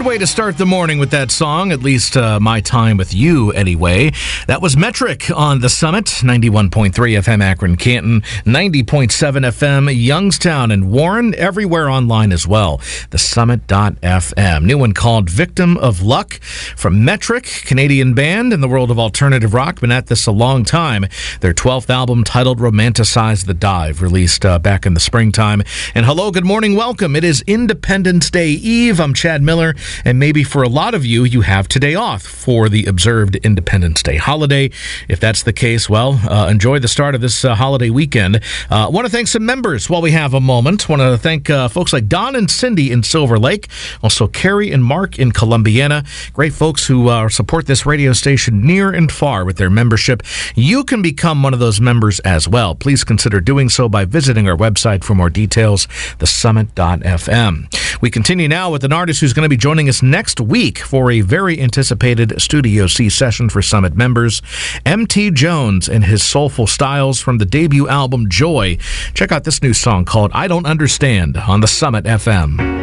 Good way to start the morning with that song, at least my time with you anyway. That was Metric on The Summit, 91.3 FM Akron Canton, 90.7 FM Youngstown and Warren, everywhere online as well. TheSummit.fm. New one called Victim of Luck from Metric, Canadian band in the world of alternative rock. Been at this a long time. Their 12th album titled Romanticize the Dive, released back in the springtime. And hello, good morning, welcome. It is Independence Day Eve. I'm Chad Miller. And maybe for a lot of you, you have today off for the observed Independence Day holiday. If that's the case, well, enjoy the start of this holiday weekend. I want to thank some members while we have a moment. Want to thank folks like Don and Cindy in Silver Lake, also Carrie and Mark in Columbiana. Great folks who support this radio station near and far with their membership. You can become one of those members as well. Please consider doing so by visiting our website for more details, thesummit.fm. We continue now with an artist who's going to be joining us next week for a very anticipated Studio C session for Summit members, M.T. Jones and his soulful styles from the debut album Joy. Check out this new song called I Don't Understand on the Summit FM.